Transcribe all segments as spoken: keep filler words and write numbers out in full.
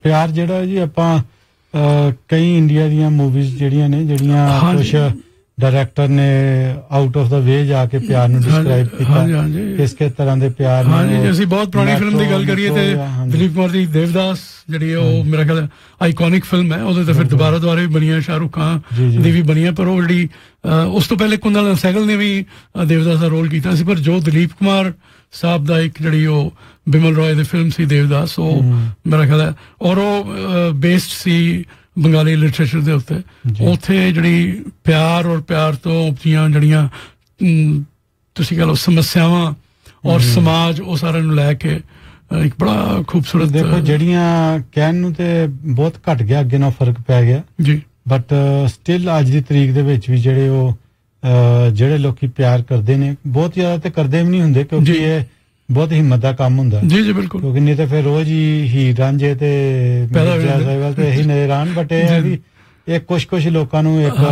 ਪਿਆਰ ਜਿਹੜਾ ਜੀ ਆਪਾਂ ਕਈ ਇੰਡੀਆ ਦੀਆਂ ਮੂਵੀਜ਼ ਜਿਹੜੀਆਂ ਨੇ ਜਿਹੜੀਆਂ ਕੁਛ ਡਾਇਰੈਕਟਰ ਨੇ ਆਊਟ ਆਫ ਦਾ ਵੇ ਜਾ ਕੇ ਪਿਆਰ ਨੂੰ ਡਿਸਕ੍ਰਾਈਬ ਕੀਤਾ ਕਿਸ ਕਿਸ ਤਰ੍ਹਾਂ ਦੇ ਪਿਆਰ ਨੇ। ਹਾਂਜੀ, ਅਸੀਂ ਬਹੁਤ ਪੁਰਾਣੀ ਫਿਲਮ ਦੀ ਗੱਲ ਕਰੀਏ ਤੇ ਦਿਲੀਪ ਕੁਮਾਰ ਦੀ ਦੇਵਦਾਸ ਜਿਹੜੀ ਉਹ ਮੇਰਾ ਖਿਆਲ ਆਈਕੋਨਿਕ ਫਿਲਮ ਹੈ। ਉਹਦੇ ਤੇ ਫਿਰ ਦੁਬਾਰਾ ਦੁਬਾਰਾ ਵੀ ਬਣੀਆਂ, ਸ਼ਾਹਰੁਖ ਖਾਨ ਦੀ ਵੀ ਬਣੀਆਂ, ਪਰ ਉਹ ਜਿਹੜੀ ਉਸ ਤੋਂ ਪਹਿਲੇ ਕੁੰਦਨ ਸਹਿਗਲ ਨੇ ਵੀ ਦੇਵਦਾਸ ਦਾ ਰੋਲ ਕੀਤਾ ਸੀ। ਪਰ ਜੋ ਦਿਲੀਪ ਕੁਮਾਰ ਸਾਹਿਬ ਦਾ ਇੱਕ ਜਿਹੜੀ ਉਹ ਬਿਮਲ ਰॉय ਦੀ ਫਿਲਮ ਸੀ ਦੇਵਦਾਸ, ਉਹ ਮੇਰਾ ਖਿਆਲ ਹੈ ਔਰ ਉਹ ਬੇਸਡ ਸੀ ਬੰਗਾਲੀ ਲਿਟਰੇਚਰ ਦੇ ਉੱਤੇ। ਉੱਥੇ ਜਿਹੜੀ ਪਿਆਰ ਔਰ ਪਿਆਰ ਤੋਂ ਉਪਜੀਆਂ ਜਿਹੜੀਆਂ ਤੁਸੀਂ ਕਹ ਲਓ ਸਮੱਸਿਆਵਾਂ ਔਰ ਸਮਾਜ, ਉਹ ਸਾਰਿਆਂ ਨੂੰ ਲੈ ਕੇ ਇੱਕ ਬੜਾ ਖੂਬਸੂਰਤ। ਦੇਖੋ ਜਿਹੜੀਆਂ ਕਹਿਣ ਨੂੰ ਤੇ ਬਹੁਤ ਘਟ ਗਿਆ, ਅੱਗੇ ਨਾਲ ਫਰਕ ਪੈ ਗਿਆ ਜੀ, ਬਟ ਸਟਿਲ ਅੱਜ ਦੀ ਤਰੀਕ ਦੇ ਵਿੱਚ ਵੀ ਜਿਹੜੇ ਉਹ ਜਿਹੜੇ ਲੋਕੀ ਪਿਆਰ ਕਰਦੇ ਨੇ ਬਹੁਤ ਜ਼ਿਆਦਾ ਤੇ ਕਰਦੇ ਵੀ ਨਹੀਂ ਹੁੰਦੇ, ਕਿਉਂਕਿ ਇਹ ਬਹੁਤ ਹਿੰਮਤ ਦਾ ਕੰਮ ਹੁੰਦਾ। ਜੀ ਜੀ ਬਿਲਕੁਲ, ਕਿਉਂਕਿ ਨਹੀਂ ਤਾਂ ਫਿਰ ਰੋਜ਼ ਹੀ ਹੀਰ ਰਾਂਝੇ ਤੇ ਮਿਰਜ਼ਾ ਤੇ ਇਹੀ ਨਜ਼ਰ ਆਉਣ। ਬਟ ਇਹ ਹੈ ਵੀ ਇਹ ਕੁਛ ਕੁਛ ਲੋਕਾਂ ਨੂੰ ਇੱਕ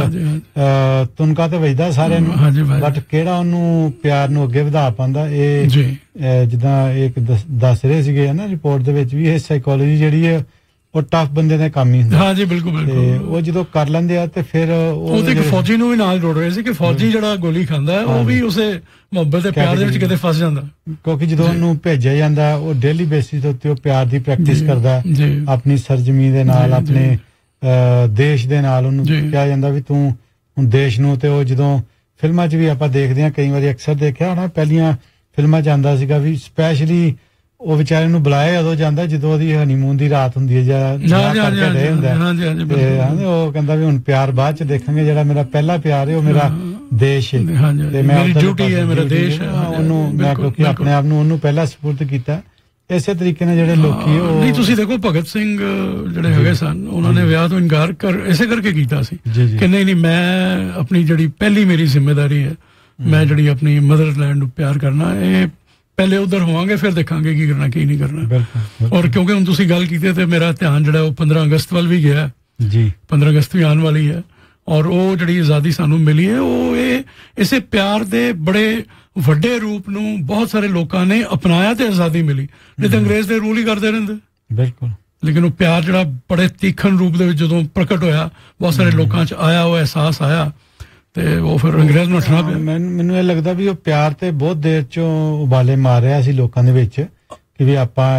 ਤੁਨਕਾ ਤੇ ਵੱਜਦਾ ਸਾਰਿਆਂ ਨੂੰ, ਬਟ ਕਿਹੜਾ ਉਹਨੂੰ ਪਿਆਰ ਨੂੰ ਅੱਗੇ ਵਧਾ ਪਾਉਂਦਾ। ਇਹ ਜਿੱਦਾਂ ਇੱਕ ਦੱਸ ਰਹੇ ਸੀਗੇ ਨਾ ਰਿਪੋਰਟ ਦੇ ਵਿੱਚ ਵੀ, ਇਹ ਸਾਈਕੋਲੋਜੀ ਜਿਹੜੀ ਹੈ ਉਹ ਟਫ ਬੰਦੇ ਦਾ ਕੰਮ ਹੀ ਹੁੰਦਾ। ਹਾਂ ਜੀ ਬਿਲਕੁਲ ਬਿਲਕੁਲ। ਉਹ ਜਦੋਂ ਕਰ ਲੈਂਦੇ ਆ ਤੇ ਫਿਰ ਉਹ ਤੇ ਇੱਕ ਫੌਜੀ ਨੂੰ ਵੀ ਨਾਲ ਜੋੜ ਰਹੇ ਸੀ ਕਿ ਫੌਜੀ ਜਿਹੜਾ ਗੋਲੀ ਖਾਂਦਾ ਉਹ ਵੀ ਉਸੇ ਮੁਹੱਬਤ ਤੇ ਪਿਆਰ ਦੇ ਵਿੱਚ ਕਿਤੇ ਫਸ ਜਾਂਦਾ, ਕਿਉਂਕਿ ਜਦੋਂ ਉਹਨੂੰ ਭੇਜਿਆ ਜਾਂਦਾ ਉਹ ਡੇਲੀ ਬੇਸਿਸ ਦੇ ਉੱਤੇ ਉਹ ਪਿਆਰ ਦੀ ਪ੍ਰੈਕਟਿਸ ਕਰਦਾ ਆਪਣੀ ਸਰਜਮੀ ਦੇ ਨਾਲ, ਆਪਣੇ ਦੇਸ਼ ਦੇ ਨਾਲ। ਉਹਨੂੰ ਕਿਹਾ ਜਾਂਦਾ ਵੀ ਤੂੰ ਹੁਣ ਦੇਸ਼ ਨੂੰ, ਤੇ ਉਹ ਜਦੋਂ ਫਿਲਮਾਂ 'ਚ ਵੀ ਆਪਾਂ ਦੇਖਦੇ ਹਾਂ ਕਈ ਵਾਰੀ ਅਕਸਰ ਦੇਖਿਆ ਹੋਣਾ, ਪਹਿਲੀਆਂ ਫਿਲਮਾਂ 'ਚ ਆਉਂਦਾ ਸੀਗਾ ਵੀ ਸਪੈਸ਼ਲੀ ਉਹ ਵਿਚਾਰੇ ਨੂੰ ਬੁਲਾਇਆ ਉਦੋਂ ਜਾਂਦਾ ਜਦੋਂ ਉਹਦੀ ਹਨੀਮੂਨ ਦੀ ਰਾਤ ਹੁੰਦੀ ਹੈ ਜਾਂ ਰਹੇ ਹੁੰਦਾ, ਤੇ ਉਹ ਕਹਿੰਦਾ ਵੀ ਹੁਣ ਪਿਆਰ ਬਾਅਦ 'ਚ ਦੇਖਾਂਗੇ, ਜਿਹੜਾ ਮੇਰਾ ਪਹਿਲਾ ਪਿਆਰ ਹੈ ਉਹ ਮੇਰਾ ਦੇਸ਼ ਹੈ ਤੇ ਮੈਂ ਡਿਊਟੀ ਹੈ, ਮੇਰਾ ਦੇਸ਼ ਹੈ ਉਹਨੂੰ, ਮੈਂ ਕਿਉਂਕਿ ਆਪਣੇ ਆਪ ਨੂੰ ਉਹਨੂੰ ਪਹਿਲਾਂ ਸਪੁਰਦ ਕੀਤਾ। ਇਸੇ ਤਰੀਕੇ ਨਾਲ ਜਿਹੜੇ ਲੋਕੀ ਉਹ ਨਹੀਂ, ਤੁਸੀਂ ਦੇਖੋ ਭਗਤ ਸਿੰਘ ਜਿਹੜੇ ਹੈਗੇ ਸਨ, ਉਹਨਾਂ ਨੇ ਵਿਆਹ ਤੋਂ ਇਨਕਾਰ ਕਰ ਇਸੇ ਕਰਕੇ ਕੀਤਾ ਸੀ ਕਿ ਨਹੀਂ ਨਹੀਂ ਮੈਂ ਆਪਣੀ ਜਿਹੜੀ ਪਹਿਲੀ ਮੇਰੀ ਜ਼ਿੰਮੇਵਾਰੀ ਹੈ, ਮੈਂ ਜਿਹੜੀ ਆਪਣੀ ਮਦਰਲੈਂਡ ਨੂੰ ਪਿਆਰ ਕਰਨਾ, ਇਹ ਪਹਿਲੇ ਉਧਰ ਹੋਵਾਂਗੇ ਫਿਰ ਦੇਖਾਂਗੇ ਕੀ ਕਰਨਾ ਕੀ ਨਹੀਂ ਕਰਨਾ। ਔਰ ਕਿਉਂਕਿ ਹੁਣ ਤੁਸੀਂ ਗੱਲ ਕੀਤੀ ਤੇ ਮੇਰਾ ਧਿਆਨ ਜਿਹੜਾ ਉਹ ਪੰਦਰਾਂ ਅਗਸਤ ਵੱਲ ਵੀ ਗਿਆ ਜੀ, ਪੰਦਰਾਂ ਅਗਸਤ ਵੀ ਆਉਣ ਵਾਲੀ ਹੈ ਔਰ ਉਹ ਜਿਹੜੀ ਆਜ਼ਾਦੀ ਸਾਨੂੰ ਮਿਲੀ ਹੈ ਉਹ ਇਹ ਇਸੇ ਪਿਆਰ ਦੇ ਬੜੇ ਵੱਡੇ ਰੂਪ ਨੂੰ ਬਹੁਤ ਸਾਰੇ ਲੋਕਾਂ ਨੇ ਅਪਣਾਇਆ ਤੇ ਆਜ਼ਾਦੀ ਮਿਲੀ, ਨਹੀਂ ਤਾਂ ਅੰਗਰੇਜ਼ ਦੇ ਰੂਲ ਹੀ ਕਰਦੇ ਰਹਿੰਦੇ। ਬਿਲਕੁਲ, ਲੇਕਿਨ ਉਹ ਪਿਆਰ ਜਿਹੜਾ ਬੜੇ ਤੀਖਣ ਰੂਪ ਦੇ ਵਿੱਚ ਜਦੋਂ ਪ੍ਰਗਟ ਹੋਇਆ, ਬਹੁਤ ਸਾਰੇ ਲੋਕਾਂ 'ਚ ਆਇਆ, ਉਹ ਅਹਿਸਾਸ ਆਇਆ ਤੇ ਉਹ ਫਿਰ ਅੰਗਰੇਜ਼ ਨੂੰ ਉੱਠਣਾ ਪਿਆ। ਮੈਨੂੰ ਇਹ ਲੱਗਦਾ ਵੀ ਉਹ ਪਿਆਰ ਤੇ ਬਹੁਤ ਦੇਰ ਚੋਂ ਉਬਾਲੇ ਮਾਰ ਰਿਹਾ ਸੀ ਲੋਕਾਂ ਦੇ ਵਿੱਚ ਕਿ ਵੀ ਆਪਾਂ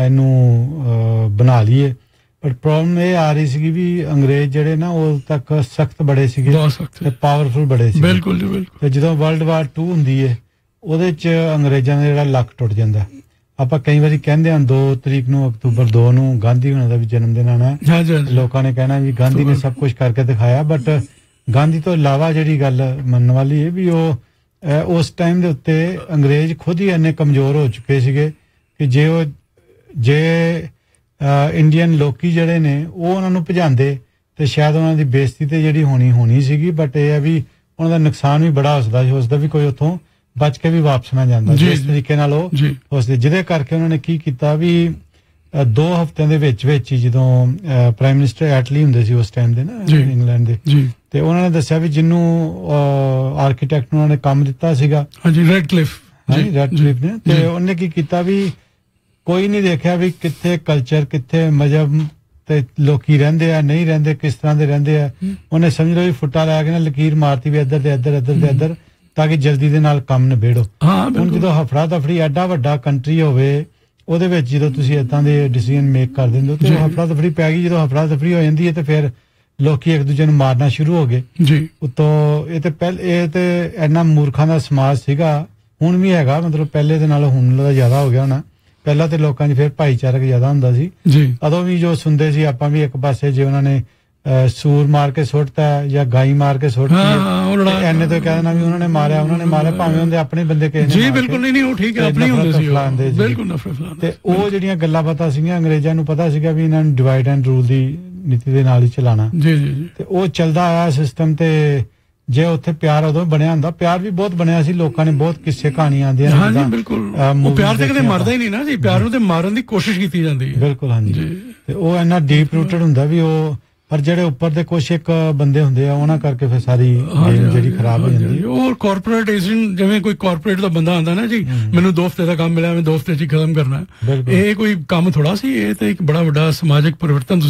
ਇਹਨੂੰ ਬਣਾ ਲਈਏ, ਬਟ ਪ੍ਰੋਬਲਮ ਇਹ ਆ ਰਹੀ ਸੀਗੀ ਵੀ ਅੰਗਰੇਜ਼ ਜਿਹੜੇ ਨਾ ਉਹ ਤੱਕ ਸਖਤ ਬੜੇ ਸੀਗੇ ਤੇ ਪਾਵਰਫੁਲ ਬੜੇ ਸੀ। ਬਿਲਕੁਲ ਜੀ ਬਿਲਕੁਲ। ਤੇ ਜਦੋਂ ਵਰਲਡ ਵਾਰ ਟੂ ਹੁੰਦੀ ਹੈ ਉਹਦੇ 'ਚ ਅੰਗਰੇਜ਼ਾਂ ਦਾ ਜਿਹੜਾ ਲੱਕ ਟੁੱਟ ਜਾਂਦਾ। ਆਪਾਂ ਕਈ ਵਾਰੀ ਕਹਿੰਦੇ ਹਾਂ ਦੋ ਤਰੀਕ ਨੂੰ ਅਕਤੂਬਰ ਦੋ ਨੂੰ ਗਾਂਧੀ ਹੋਣਾ ਦਾ ਵੀ ਜਨਮ ਦਿਨ ਆਉਣਾ, ਲੋਕਾਂ ਨੇ ਕਹਿਣਾ ਵੀ ਗਾਂਧੀ ਨੇ ਸਭ ਕੁਝ ਕਰਕੇ ਦਿਖਾਇਆ, ਬਟ ਗਾਂਧੀ ਤੋਂ ਇਲਾਵਾ ਜਿਹੜੀ ਗੱਲ ਮੰਨਣ ਵਾਲੀ ਹੈ ਵੀ ਉਹ ਉਸ ਟਾਈਮ ਦੇ ਉੱਤੇ ਅੰਗਰੇਜ਼ ਖੁਦ ਹੀ ਇੰਨੇ ਕਮਜ਼ੋਰ ਹੋ ਚੁੱਕੇ ਸੀਗੇ ਕਿ ਜੇ ਉਹ ਜੇ ਇੰਡੀਅਨ ਲੋਕੀ ਜਿਹੜੇ ਨੇ ਉਹ ਉਹਨਾਂ ਨੂੰ ਭਜਾਉਂਦੇ ਤੇ ਸ਼ਾਇਦ ਉਹਨਾਂ ਦੀ ਬੇਇੱਜ਼ਤੀ ਤੇ ਜਿਹੜੀ ਹੋਣੀ ਹੋਣੀ ਸੀਗੀ, ਬਟ ਇਹ ਹੈ ਵੀ ਉਹਨਾਂ ਦਾ ਨੁਕਸਾਨ ਵੀ ਬੜਾ ਹੋ ਹੋ ਸਕਦਾ ਵੀ ਕੋਈ ਉੱਥੋਂ ਬਚ ਕੇ ਵੀ ਵਾਪਸ ਨਾ ਜਾਂਦਾ ਜਿਸ ਤਰੀਕੇ ਨਾਲ ਉਹ ਉਸਦੇ, ਜਿਹਦੇ ਕਰਕੇ ਉਹਨਾਂ ਨੇ ਕੀ ਕੀਤਾ ਵੀ ਦੋ ਹਫ਼ਤਿਆਂ ਦੇ ਵਿੱਚ ਵਿੱਚ ਹੀ ਜਦੋਂ ਪ੍ਰਾਈਮ ਮਿਨਿਸਟਰ ਐਟਲੀ ਹੁੰਦੇ ਸੀ ਉਸ ਟਾਈਮ ਦੇ ਨਾ ਇੰਗਲੈਂਡ ਦੇ, ਤੇ ਉਹਨਾਂ ਨੇ ਦੱਸਿਆ ਵੀ ਜਿਹਨੂੰ ਆਰਕੀਟੈਕਟ ਨੂੰ ਉਹਨਾਂ ਨੇ ਕੰਮ ਦਿੱਤਾ ਸੀਗਾ ਰੈਡ ਕਲਿਫ ਹਾਂਜੀ ਰੈਡ ਕਲਿਫ ਨੇ, ਤੇ ਉਹਨੇ ਕੀ ਕੀਤਾ ਵੀ ਕੋਈ ਨਹੀਂ ਦੇਖਿਆ ਵੀ ਕਿੱਥੇ ਕਲਚਰ ਕਿੱਥੇ ਮਜ਼ਹਬ ਤੇ ਲੋਕੀ ਰਹਿੰਦੇ ਆ ਨਹੀਂ ਰਹਿੰਦੇ, ਕਿਸ ਤਰ੍ਹਾਂ ਦੇ ਰਹਿੰਦੇ ਆ। ਉਹਨੇ ਸਮਝ ਲਓ ਵੀ ਫੁੱਟਾ ਲਾ ਕੇ ਨਾ ਲਕੀਰ ਮਾਰਤੀ ਵੀ ਇੱਧਰ ਤੇ ਇੱਧਰ ਇੱਧਰ ਤੇ ਇੱਧਰ ਤਾਂ ਕਿ ਜਲਦੀ ਦੇ ਨਾਲ ਕੰਮ ਨਿਬੇੜੋ। ਹੁਣ ਜਦੋਂ ਹਫੜਾ ਦਫੜੀ ਐਡਾ ਵੱਡਾ ਕੰਟਰੀ ਹੋਵੇ ਉਹਦੇ ਵਿੱਚ ਜਦੋਂ ਤੁਸੀਂ ਏਦਾਂ ਦੇ ਡਿਸੀਜਨ ਮੇਕ ਕਰ ਦਿੰਦੇ ਹੋ ਤੇ ਹਫੜਾ ਦਫੜੀ ਪੈ ਗਈ। ਜਦੋਂ ਹਫੜਾ ਦਫੜੀ ਹੋ ਜਾਂਦੀ ਹੈ ਤੇ ਫਿਰ ਲੋਕੀ ਇੱਕ ਦੂਜੇ ਨੂੰ ਮਾਰਨਾ ਸ਼ੁਰੂ ਹੋ ਗਏ ਜੀ। ਉਤੋਂ ਇਹ ਤੇ ਪਹਿਲੇ ਇਹ ਤੇ ਇੰਨਾ ਮੂਰਖਾਂ ਦਾ ਸਮਾਜ ਸੀਗਾ, ਹੁਣ ਵੀ ਹੈਗਾ, ਮਤਲਬ ਪਹਿਲੇ ਦੇ ਨਾਲ ਹੁਣ ਦਾ ਜ਼ਿਆਦਾ ਹੋ ਗਿਆ ਹੋਣਾ। ਪਹਿਲਾਂ ਤੇ ਲੋਕਾਂ 'ਚ ਫਿਰ ਭਾਈਚਾਰਕ ਜ਼ਿਆਦਾ ਹੁੰਦਾ ਸੀ ਜੀ। ਉਦੋਂ ਵੀ ਜੋ ਸੁਣਦੇ ਸੀ ਆਪਾਂ ਵੀ ਇੱਕ ਪਾਸੇ ਜੇ ਉਹਨਾਂ ਨੇ ਸੂਰ ਮਾਰ ਕੇ ਸੁੱਟਤਾ ਜਾਂ ਗਾਈ ਮਾਰ ਕੇ ਸੁੱਟਤੀ ਐਨੇ ਤੋਂ ਕਹਿ ਦੇਣਾ ਵੀ ਉਹਨਾਂ ਨੇ ਮਾਰਿਆ ਉਹਨਾਂ ਨੇ ਮਾਰਿਆ ਭਾਵੇਂ ਉਹਦੇ ਆਪਣੇ ਬੰਦੇ ਕਿਸੇ ਨੇ ਜੀ ਬਿਲਕੁਲ ਨਹੀਂ ਨਹੀਂ ਉਹ ਠੀਕ ਹੈ ਆਪਣੀ ਹੁੰਦੇ ਸੀ ਬਿਲਕੁਲ ਨਫ਼ਰਤ ਫੈਲਾਉਂਦੇ। ਤੇ ਉਹ ਜਿਹੜੀਆਂ ਗੱਲਾਂ ਪਤਾ ਸੀਗੀਆਂ ਅੰਗਰੇਜ਼ਾਂ ਨੂੰ ਪਤਾ ਸੀਗਾ ਵੀ ਇਹਨਾਂ ਨੂੰ ਡਿਵਾਈਡ ਐਂਡ ਰੂਲ ਦੀ ਨੀਤੀ ਦੇ ਨਾਲ ਹੀ ਚਲਾਉਣਾ ਜੀ ਜੀ ਤੇ ਉਹ ਚੱਲਦਾ ਆਇਆ ਸਿਸਟਮ। ਤੇ ਜੇ ਉੱਥੇ ਪਿਆਰ ਉਦੋਂ ਬਣਿਆ ਹੁੰਦਾ, ਪਿਆਰ ਵੀ ਬਹੁਤ ਬਣਿਆ ਸੀ, ਲੋਕਾਂ ਨੇ ਬਹੁਤ ਕਿੱਸੇ ਕਹਾਣੀਆਂ ਆਉਂਦੀਆਂ ਹਾਂ ਜੀ ਬਿਲਕੁਲ। ਉਹ ਪਿਆਰ ਤੇ ਕਦੇ ਮਰਦਾ ਹੀ ਨਹੀਂ ਨਾ ਜੀ, ਪਿਆਰ ਨੂੰ ਤੇ ਮਾਰਨ ਦੀ ਕੋਸ਼ਿਸ਼ ਕੀਤੀ ਜਾਂਦੀ ਹੈ ਬਿਲਕੁਲ ਹਾਂਜੀ। ਤੇ ਉਹ ਇੰਨਾ ਡੀਪ ਰੂਟਡ ਹੁੰਦਾ ਵੀ ਉਹ ਪਰ ਜਿਹੜੇ ਉੱਪਰ ਦੇ ਕੁਝ ਇੱਕ ਬੰਦੇ ਹੁੰਦੇ ਆ ਉਹਨਾਂ ਕਰਕੇ ਫਿਰ ਸਾਰੀ ਗੇਮ ਜਿਹੜੀ ਖਰਾਬ ਹੋ ਜਾਂਦੀ। ਉਹ ਕਾਰਪੋਰੇਟੇਸ਼ਨ, ਜਿਵੇਂ ਕੋਈ ਕਾਰਪੋਰੇਟ ਦਾ ਬੰਦਾ ਆਂਦਾ ਨਾ ਜੀ, ਮੈਨੂੰ ਦੋ ਹਫ਼ਤੇ ਦਾ ਕੰਮ ਮਿਲਿਆ, ਮੈਂ ਦੋ ਹਫ਼ਤੇ 'ਚ ਹੀ ਖਤਮ ਕਰਨਾ, ਇਹ ਕੋਈ ਕੰਮ ਥੋੜਾ ਸੀ, ਇਹ ਤਾਂ ਇੱਕ ਬੜਾ ਵੱਡਾ ਸਮਾਜਿਕ ਪਰਿਵਰਤਨ